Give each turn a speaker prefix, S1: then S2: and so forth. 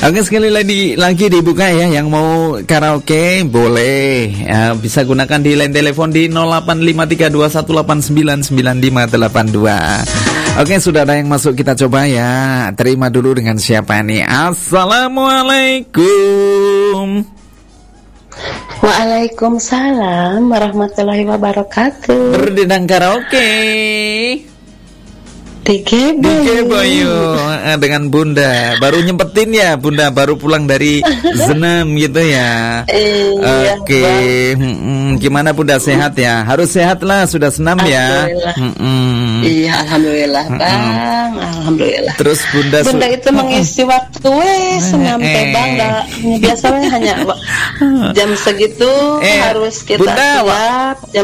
S1: Oke, sekali lagi dibuka ya. Yang mau karaoke boleh ya, bisa gunakan di line telepon di 085321899582. Oke, sudah ada yang masuk, kita coba ya. Terima dulu dengan siapa nih. Assalamualaikum.
S2: Waalaikumsalam warahmatullahi wabarakatuh.
S1: Berdendang karaoke
S2: di
S1: Keboyo dengan Bunda. Baru nyempetin ya Bunda, baru pulang dari senam gitu ya.
S2: Iya,
S1: Oke. Gimana Bunda, sehat ya? Harus sehat lah, sudah senam ya.
S2: Iya, alhamdulillah Bang, alhamdulillah.
S1: Terus Bunda
S2: itu mengisi waktu sampai Bang, biasanya hanya jam segitu harus kita siap.